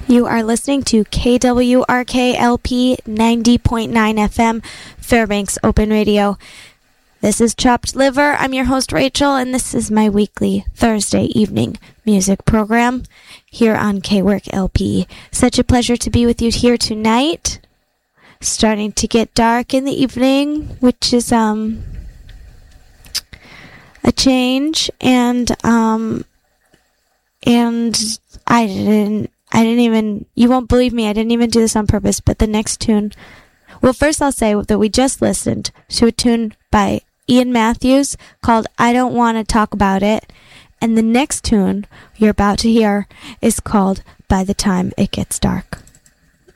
You are listening to KWRK-LP 90.9 FM, Fairbanks Open Radio. This is Chopped Liver. I'm your host, Rachel, and this is my weekly Thursday evening music program here on KWRK-LP. Such a pleasure to be with you here tonight. Starting to get dark in the evening, which is a change, and I didn't even, you won't believe me, I didn't even do this on purpose, but the next tune, well, first I'll say that we just listened to a tune by Ian Matthews called I Don't Want to Talk About It, and the next tune you're about to hear is called By the Time It Gets Dark.